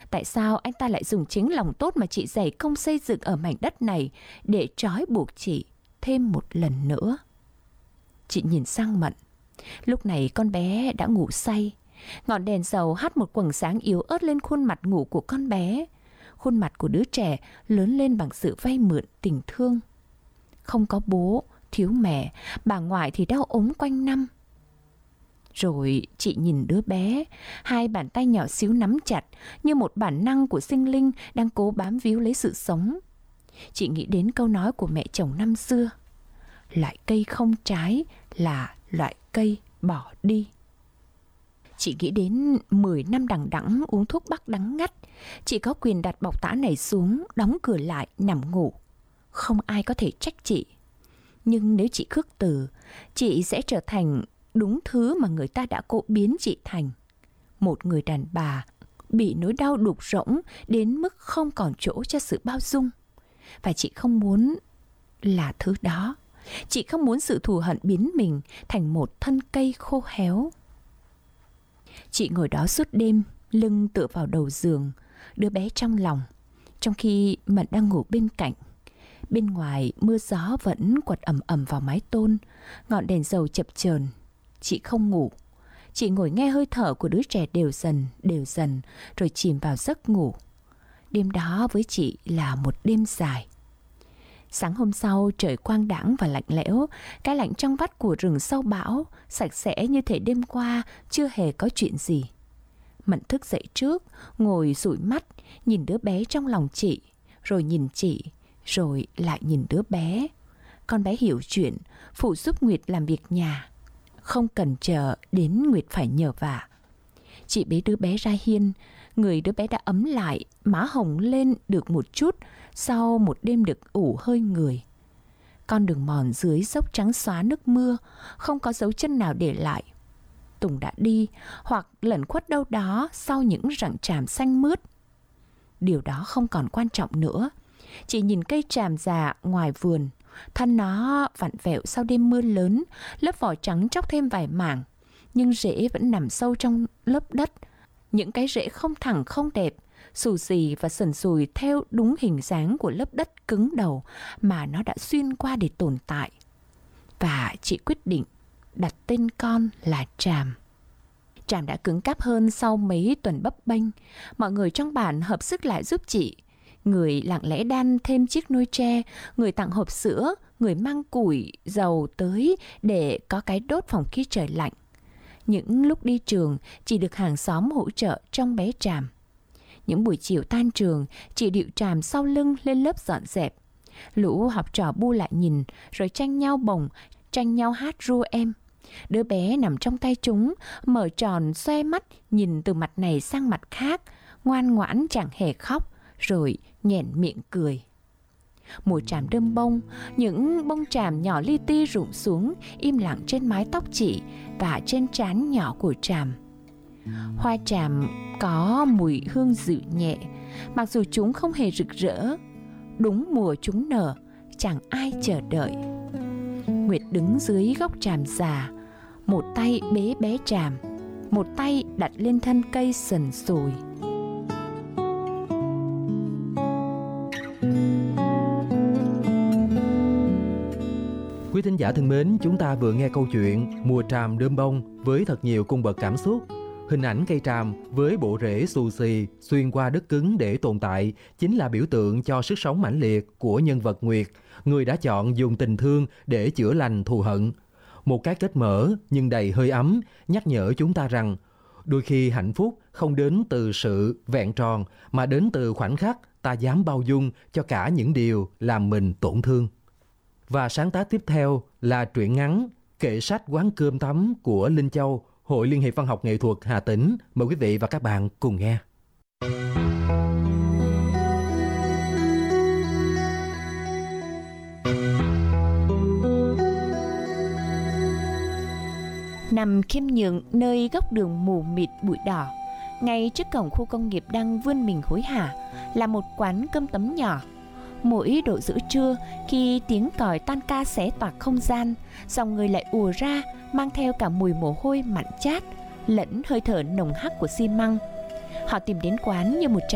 Tại sao anh ta lại dùng chính lòng tốt mà chị dày công xây dựng ở mảnh đất này để trói buộc chị thêm một lần nữa? Chị nhìn sang Mận. Lúc này con bé đã ngủ say. Ngọn đèn dầu hắt một quầng sáng yếu ớt lên khuôn mặt ngủ của con bé. Khuôn mặt của đứa trẻ lớn lên bằng sự vay mượn tình thương. Không có bố, thiếu mẹ, bà ngoại thì đau ốm quanh năm. Rồi chị nhìn đứa bé, hai bàn tay nhỏ xíu nắm chặt như một bản năng của sinh linh đang cố bám víu lấy sự sống. Chị nghĩ đến câu nói của mẹ chồng năm xưa: loại cây không trái là loại cây bỏ đi. Chị nghĩ đến 10 năm đằng đẵng uống thuốc bắc đắng ngắt, chị có quyền đặt bọc tã này xuống, đóng cửa lại, nằm ngủ. Không ai có thể trách chị. Nhưng nếu chị khước từ, chị sẽ trở thành đúng thứ mà người ta đã cố biến chị thành. Một người đàn bà bị nỗi đau đục rỗng đến mức không còn chỗ cho sự bao dung. Và chị không muốn là thứ đó. Chị không muốn sự thù hận biến mình thành một thân cây khô héo. Chị ngồi đó suốt đêm, lưng tựa vào đầu giường, đứa bé trong lòng, trong khi Mận đang ngủ bên cạnh. Bên ngoài mưa gió vẫn quật ầm ầm vào mái tôn, ngọn đèn dầu chập chờn. Chị không ngủ. Chị ngồi nghe hơi thở của đứa trẻ đều dần, rồi chìm vào giấc ngủ. Đêm đó với chị là một đêm dài. Sáng hôm sau trời quang đãng và lạnh lẽo, cái lạnh trong vắt của rừng sau bão, sạch sẽ như thể đêm qua chưa hề có chuyện gì. Mận thức dậy trước, ngồi dụi mắt, nhìn đứa bé trong lòng chị, rồi nhìn chị, rồi lại nhìn đứa bé. Con bé hiểu chuyện, phụ giúp Nguyệt làm việc nhà, không cần chờ đến Nguyệt phải nhờ vả. Chị bế đứa bé ra hiên, người đứa bé đã ấm lại, má hồng lên được một chút sau một đêm được ủ hơi người. Con đường mòn dưới dốc trắng xóa nước mưa, không có dấu chân nào để lại. Tùng đã đi hoặc lẩn khuất đâu đó sau những rặng tràm xanh mướt. Điều đó không còn quan trọng nữa. Chị nhìn cây tràm già ngoài vườn, thân nó vặn vẹo sau đêm mưa lớn, lớp vỏ trắng tróc thêm vài mảng, nhưng rễ vẫn nằm sâu trong lớp đất. Những cái rễ không thẳng không đẹp, xù xì và sần sùi theo đúng hình dáng của lớp đất cứng đầu mà nó đã xuyên qua để tồn tại. Và chị quyết định đặt tên con là Tràm. Tràm đã cứng cáp hơn sau mấy tuần bấp bênh. Mọi người trong bản hợp sức lại giúp chị. Người lặng lẽ đan thêm chiếc nôi tre, người tặng hộp sữa, người mang củi, dầu tới để có cái đốt phòng khi trời lạnh. Những lúc đi trường, chị được hàng xóm hỗ trợ trông bé Tràm. Những buổi chiều tan trường, chị điệu Tràm sau lưng lên lớp dọn dẹp. Lũ học trò bu lại nhìn, rồi tranh nhau bồng, tranh nhau hát ru em. Đứa bé nằm trong tay chúng, mở tròn xoe mắt, nhìn từ mặt này sang mặt khác, ngoan ngoãn chẳng hề khóc, rồi nhoẻn miệng cười. Mùa tràm đơm bông, những bông tràm nhỏ li ti rụng xuống im lặng trên mái tóc chị và trên trán nhỏ của Tràm. Hoa tràm có mùi hương dịu nhẹ, mặc dù chúng không hề rực rỡ. Đúng mùa chúng nở, chẳng ai chờ đợi. Nguyệt đứng dưới gốc tràm già, một tay bế bé Tràm, một tay đặt lên thân cây sần sùi. Quý thính giả thân mến, chúng ta vừa nghe câu chuyện Mùa tràm đơm bông với thật nhiều cung bậc cảm xúc. Hình ảnh cây tràm với bộ rễ xù xì xuyên qua đất cứng để tồn tại chính là biểu tượng cho sức sống mãnh liệt của nhân vật Nguyệt, người đã chọn dùng tình thương để chữa lành thù hận. Một cái kết mở nhưng đầy hơi ấm, nhắc nhở chúng ta rằng đôi khi hạnh phúc không đến từ sự vẹn tròn mà đến từ khoảnh khắc ta dám bao dung cho cả những điều làm mình tổn thương. Và sáng tác tiếp theo là truyện ngắn Kệ sách quán cơm tấm của Linh Châu, Hội Liên hiệp Văn học Nghệ thuật Hà Tĩnh. Mời quý vị và các bạn cùng nghe. Nằm khiêm nhường nơi góc đường mù mịt bụi đỏ, ngay trước cổng khu công nghiệp đang vươn mình hối hả, là một quán cơm tấm nhỏ. Mỗi độ giữa trưa, khi tiếng còi tan ca xé toạc không gian, dòng người lại ùa ra, mang theo cả mùi mồ hôi mặn chát, lẫn hơi thở nồng hắc của xi măng. Họ tìm đến quán như một